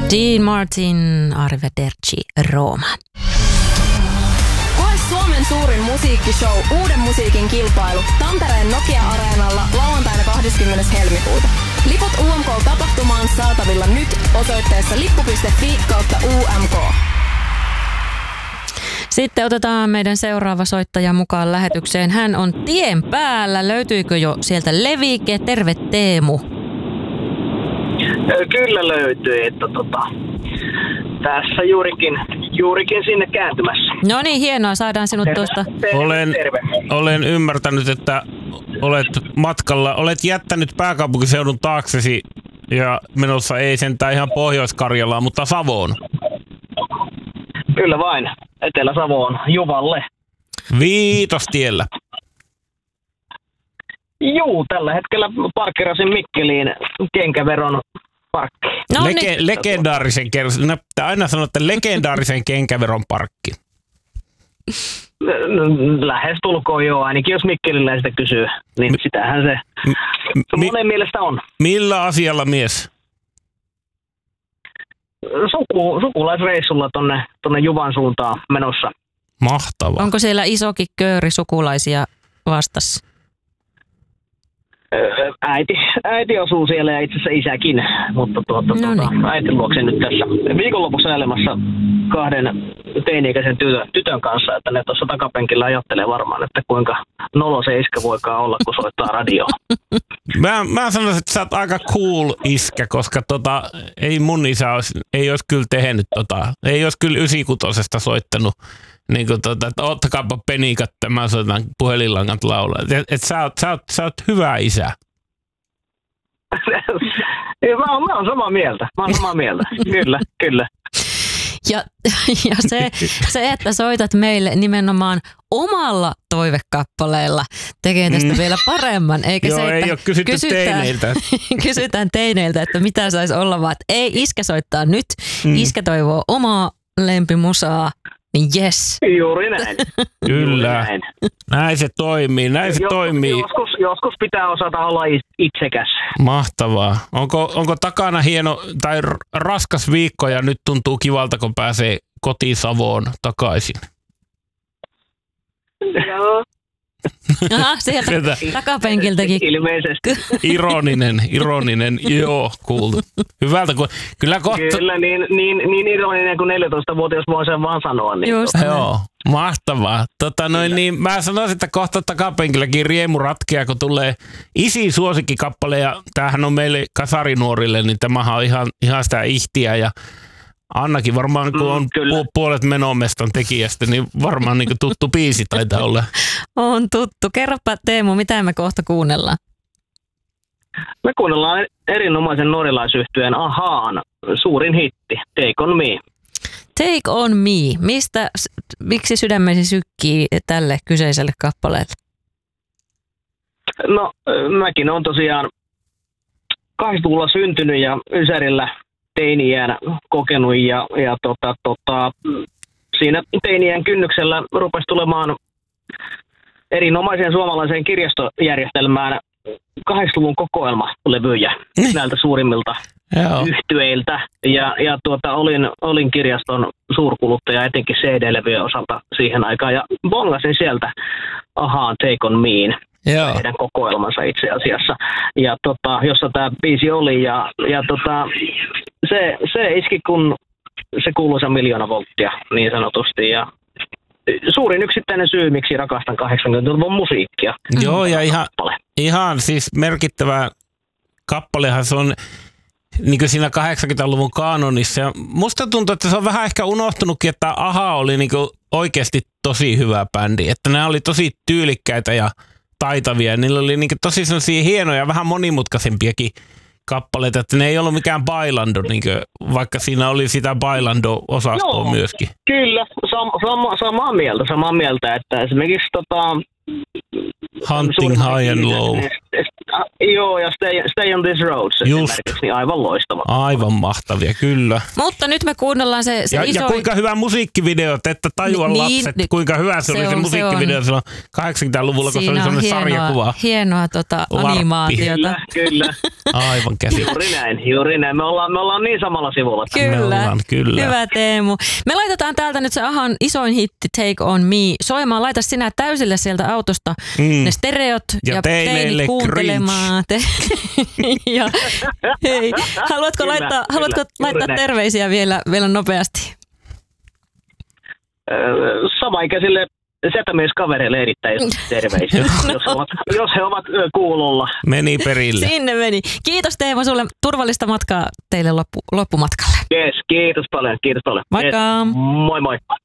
Dean Martin, Arrivederci, Roma. Koe Suomen suurin musiikkishow Uuden musiikin kilpailu Tampereen Nokia-areenalla lauantaina 20. helmikuuta. Liput UMK-tapahtumaan saatavilla nyt osoitteessa lippu.fi/UMK. Sitten otetaan meidän seuraava soittaja mukaan lähetykseen. Hän on tien päällä. Löytyykö jo sieltä levike? Terve Teemu. Kyllä löytyy, että tässä juurikin sinne kääntymässä. No niin, hienoa. Saadaan sinut tuosta. Olen ymmärtänyt, että olet matkalla. Olet jättänyt pääkaupunkiseudun taaksesi ja menossa ei sentään ihan Pohjois-Karjalaan, mutta Savoon. Kyllä vain. Etelä-Savoon, Juvalle. Viitostiellä. Juu, tällä hetkellä parkkerasin Mikkeliin kenkäveron parkki. No Legendaarisen, aina sanotte legendaarisen kenkäveron parkki. Lähestulkoon joo, ainakin jos Mikkelillä sitä kysyy, niin sitähän se monen mielestä on. Millä asialla mies? Sukulaisreissulla tonne Juvan suuntaan menossa. Mahtavaa. Onko siellä isokin kööri sukulaisia vastassa? Äiti asuu siellä ja itse asiassa isäkin, mutta äitin luokse nyt tässä viikonlopussa elämässä 2 teini-ikäisen tytön kanssa, että ne tuossa takapenkillä ajattelee varmaan, että kuinka nolo se iskä voikaan olla, kun soittaa radioon. Mä sanoisin, että sä oot aika cool iskä, koska ei mun isä ei olisi kyllä tehnyt ei olisi kyllä 96 soittanut. Niin kuin että ottakaapa penikat, mä soitan puhelinlangat laulaa. Sä oot hyvä isä. Mä oon samaa mieltä. Kyllä. Ja se, että soitat meille nimenomaan omalla toivekappaleella, tekee tästä vielä paremman. Eikä joo, se, että ei ole kysytty teineiltä. Kysytään teineiltä, että mitä saisi olla, vaan ei iskä soittaa nyt. Iskä toivoo omaa lempimusaa. Yes. Juuri näin. Kyllä. Näin se toimii. Joskus pitää osata olla itsekäs. Mahtavaa. Onko takana hieno tai raskas viikko ja nyt tuntuu kivalta, kun pääsee kotiin Savoon takaisin? Joo. Aha, sieltä takapenkiltäkin. Ilmeisesti. Ironinen, joo, kuultu. Hyvältä, kun kyllä kohta... Kyllä, niin ironinen kuin 14-vuotias voi sen vaan sanoa. Niin joo, mahtavaa. Niin mä sanoisin, että kohta takapenkilläkin riemu ratkeaa, kun tulee isin suosikkikappale, ja tämähän on meille kasarinuorille, niin tämähän on ihan sitä ihtiä, ja Annakin varmaan, kun on puolet Menomestan tekijästä, niin varmaan niin tuttu biisi taitaa olla. On tuttu. Kerropa Teemu, mitä me kohta kuunnellaan? Me kuunnellaan erinomaisen norjalaisyhtyeen Ahaan suurin hitti, Take on Me. Take on Me. Miksi sydämesi sykkii tälle kyseiselle kappaleelle? No, mäkin olen tosiaan 80-luvulla syntynyt ja Ysärillä teiniään kokenut ja siinä teiniään kynnyksellä rupesi tulemaan erinomaiseen suomalaiseen kirjastojärjestelmään 80-luvun kokoelmalevyjä näiltä suurimmilta yhtyeiltä ja olin kirjaston suurkuluttaja etenkin CD-levyjen osalta siihen aikaan ja bongasin sieltä Ahaan Take on Me. Heidän kokoelmansa itse asiassa, ja jossa tämä biisi oli, ja se iski, kun se kuuluisa 1 000 000 volttia niin sanotusti, ja suurin yksittäinen syy, miksi rakastan 80-luvun musiikkia. Joo, ja ihan siis merkittävä kappalehan se on niin kuin siinä 80-luvun kaanonissa, ja musta tuntuu, että se on vähän ehkä unohtunutkin, että Aha oli niin kuin oikeasti tosi hyvä bändi, että ne oli tosi tyylikkäitä ja taitavia. Niillä oli niinku tosi sellaisia hienoja, vähän monimutkaisempiakin kappaleita, että ne ei ollut mikään bailando, niinku, vaikka siinä oli sitä bailando-osastoa myöskin. Kyllä, samaa mieltä, että esimerkiksi Hunting High and Low. Joo, ja Stay on This Road esimerkiksi, niin aivan loistava. Aivan mahtavia, kyllä. Mutta nyt me kuunnellaan se iso... Ja kuinka hyvä musiikkivideot, että tajua lapset, kuinka hyvä se oli se musiikkivideo silloin 80-luvulla, kun se oli sellainen sarjakuva. Hienoa animaatiota. Kyllä. Aivan käsittämätöntä. Juuri näin. Me ollaan niin samalla sivulla. Kyllä. Hyvä Teemu. Me laitetaan täältä nyt se Ahan isoin hitti Take On Me soimaan. Laita sinä täysille sieltä autosta ne stereot ja teinit kuuntelemaan. Ja, hei, haluatko laittaa terveisiä vielä nopeasti? Samaikäisille setämieskavereille erittäin terveisiä, jos he ovat kuulolla. Meni perille. Sinne meni. Kiitos Teemu sulle. Turvallista matkaa teille loppumatkalle. Yes, kiitos paljon. Moikka. Yes. Moi moi.